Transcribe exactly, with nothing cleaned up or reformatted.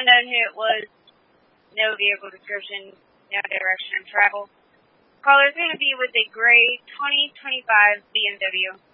unknown who it was. No vehicle description. No direction of travel. Caller's going to be with a gray twenty twenty-five B M W.